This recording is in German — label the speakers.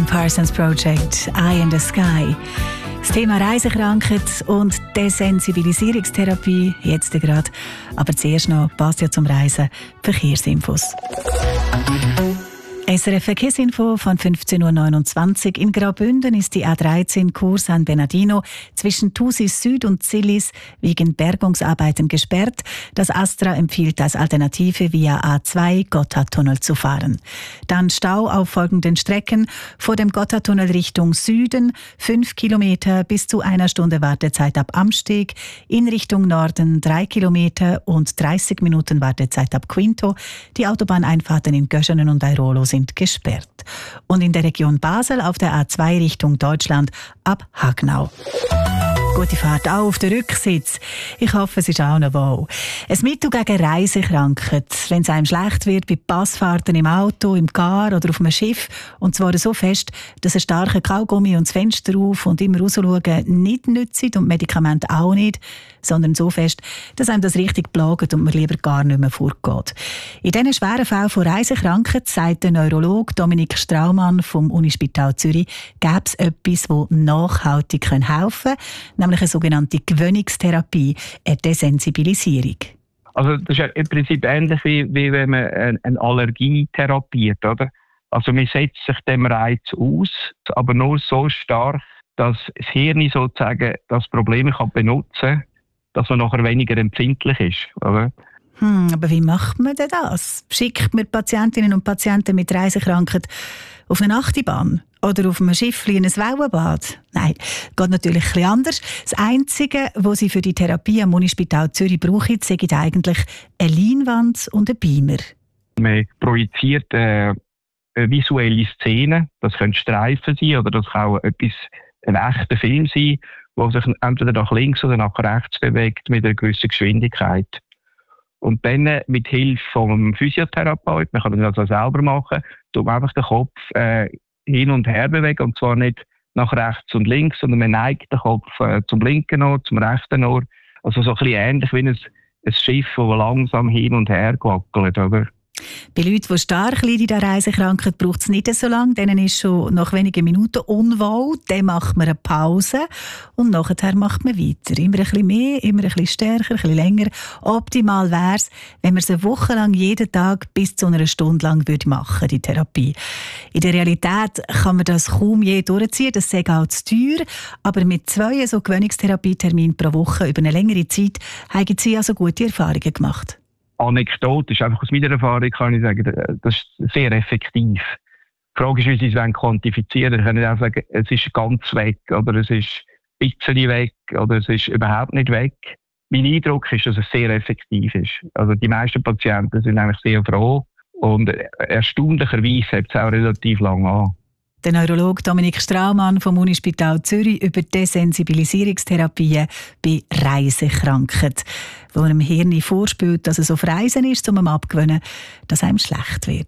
Speaker 1: Parsons Project, Eye in the Sky. Das Thema Reisekrankheit und Desensibilisierungstherapie jetzt gerade. Aber zuerst noch passt ja zum Reisen Verkehrsinfos. SRF Verkehrsinfo von 15.29 Uhr. In Graubünden ist die A13 Chur San Bernardino zwischen Thusis Süd und Zillis wegen Bergungsarbeiten gesperrt. Das ASTRA empfiehlt als Alternative via A2 Gotthardtunnel zu fahren. Dann Stau auf folgenden Strecken: vor dem Gotthardtunnel Richtung Süden 5 Kilometer bis zu 1 Stunde Wartezeit ab Amsteg, in Richtung Norden 3 Kilometer und 30 Minuten Wartezeit ab Quinto. Die Autobahneinfahrten in Göschenen und Airolo sind gesperrt. Und in der Region Basel auf der A2 Richtung Deutschland ab Hagnau. Gute Fahrt auch auf den Rücksitz. Ich hoffe, es ist auch noch wohl. Ein Mittel gegen Reisekrankheit. Wenn es einem schlecht wird bei Passfahrten im Auto, im Car oder auf einem Schiff, und zwar so fest, dass ein starker Kaugummi und das Fenster auf und immer rausschauen nicht nützt und Medikamente auch nicht, sondern so fest, dass einem das richtig plagt und man lieber gar nicht mehr vorgeht. In diesen schweren Fällen von Reisekrankheit, sagt der Neurologe Dominik Straumann vom Unispital Zürich, gäbe es etwas, das nachhaltig helfen kann, nämlich eine sogenannte Gewöhnungstherapie, eine Desensibilisierung.
Speaker 2: Also das ist ja im Prinzip ähnlich wie wenn man eine Allergie therapiert, oder? Also man setzt sich dem Reiz aus, aber nur so stark, dass das Hirn sozusagen das Problem kann benutzen kann, dass man nachher weniger empfindlich ist, oder?
Speaker 1: Aber wie macht man denn das? Schickt man Patientinnen und Patienten mit Reisekrankheit auf eine Achterbahn oder auf einem Schiff in ein Wellenbad? Nein, geht natürlich ein bisschen anders. Das Einzige, was sie für die Therapie am Unispital Zürich brauchen, sind eigentlich eine Leinwand und ein Beamer.
Speaker 2: Man projiziert eine visuelle Szene. Das können Streifen sein oder das kann auch ein echter Film sein, der sich entweder nach links oder nach rechts bewegt mit einer gewissen Geschwindigkeit. Und dann mit Hilfe vom Physiotherapeut, man kann das auch selber machen, tut man einfach den Kopf hin und her bewegen, und zwar nicht nach rechts und links, sondern man neigt den Kopf zum linken Ohr, zum rechten Ohr. Also so ein bisschen ähnlich wie ein Schiff, das langsam hin und her wackelt, oder?
Speaker 1: Bei Leuten, die stark leiden in der Reisekrankheit, braucht es nicht so lange. Denen ist schon nach wenigen Minuten unwohl. Dann macht man eine Pause und nachher macht man weiter. Immer ein bisschen mehr, immer ein bisschen stärker, ein bisschen länger. Optimal wäre es, wenn man es eine Woche lang jeden Tag bis zu einer Stunde lang machen würde, die Therapie. In der Realität kann man das kaum je durchziehen. Das ist auch zu teuer. Aber mit 2 so Gewöhnungstherapieterminen pro Woche über eine längere Zeit haben sie also gute Erfahrungen gemacht.
Speaker 2: Anekdotisch, einfach aus meiner Erfahrung kann ich sagen, das ist sehr effektiv. Die Frage ist, wie sie es quantifizieren wollen. Sie können auch sagen, es ist ganz weg, oder es ist ein bisschen weg, oder es ist überhaupt nicht weg. Mein Eindruck ist, dass es sehr effektiv ist. Also die meisten Patienten sind eigentlich sehr froh und erstaunlicherweise hält es auch relativ lange an.
Speaker 1: Der Neurologe Dominik Straumann vom Unispital Zürich über Desensibilisierungstherapien bei Reisekrankheit, wo einem Hirn vorspielt, dass es auf Reisen ist, um ihm abzugewöhnen, dass einem schlecht wird.